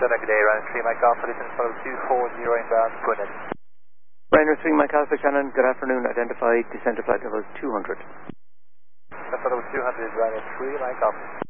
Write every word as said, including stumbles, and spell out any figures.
Good day, Ryanair three Mike Alpha, listen to two four zero inbound, go ahead. Ryanair three Mike Alpha, Shannon, good afternoon, identified, descent to flight level two hundred. Descent level two hundred is Ryanair three Mike Alpha.